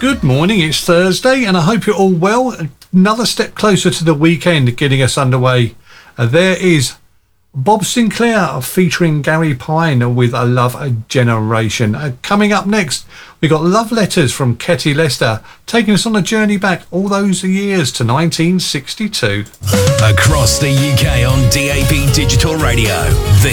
Good morning, it's Thursday and I hope you're all well. Another step closer to the weekend getting us underway. There is Bob Sinclair featuring Gary Pine with A Love a Generation. Coming up next, we got Love Letters from Ketty Lester, taking us on a journey back all those years to 1962. Across the UK on DAB Digital Radio, this